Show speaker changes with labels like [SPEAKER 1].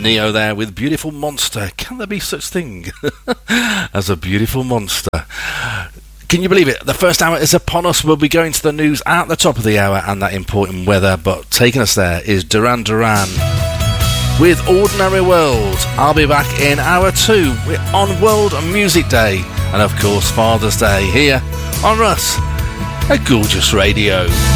[SPEAKER 1] Neo there with Beautiful Monster. Can there be such thing as a beautiful monster? Can you believe it? The first hour is upon us. We'll be going to the news at the top of the hour and that important weather, but taking us there is Duran Duran with Ordinary World. I'll be back in hour 2. We're on World Music Day and of course Father's Day here on Russ, a gorgeous radio.